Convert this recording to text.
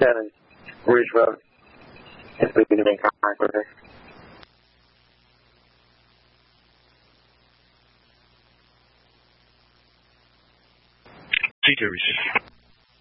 7 Ridge Road. If we can make contact with her. CJ received.